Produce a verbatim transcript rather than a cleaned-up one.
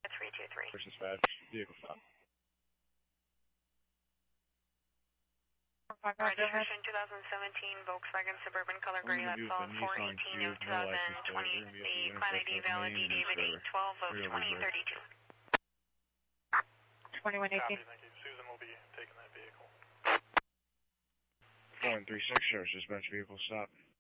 three two three. First dispatch, vehicle stop. Registration twenty seventeen Volkswagen Suburban color gray, that's all four eighteen of twenty twenty. The plan I D valid D David eight twelve of twenty thirty-two. twenty-one eighteen. Copy, thank you. Susan will be taking that vehicle. four one three six, service dispatch, vehicle stop.